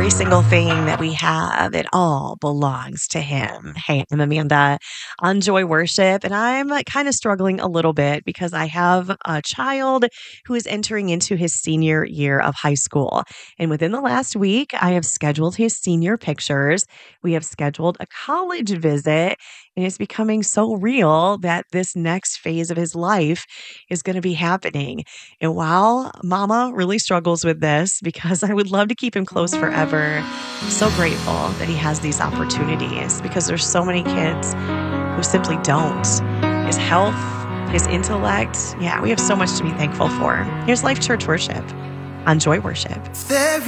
every single thing that we have, it all belongs to Him. Hey, I'm Amanda on Joy Worship, and I'm kind of struggling a little bit because I have a child who is entering into his senior year of high school. And within the last week, I have scheduled his senior pictures. We have scheduled a college visit, and it's becoming so real that this next phase of his life is going to be happening. And while mama really struggles with this because I would love to keep him close forever, I'm so grateful that he has these opportunities because there's so many kids who simply don't. His health, his intellect, yeah, we have so much to be thankful for. Here's Life Church Worship on Joy Worship.